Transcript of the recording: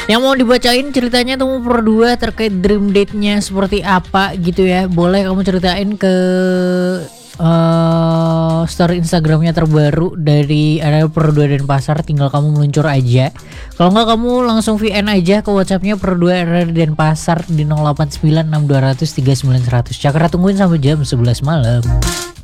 Yang mau dibacain ceritanya tuh Pro 2 terkait dream date-nya seperti apa gitu ya. Boleh kamu ceritain ke story Instagramnya terbaru dari area Pro 2 Denpasar. Tinggal kamu meluncur aja. Kalau nggak kamu langsung VN aja ke WhatsAppnya Pro 2 area Denpasar di 0896 200 39100. Cakra tungguin sampai jam 11 malam.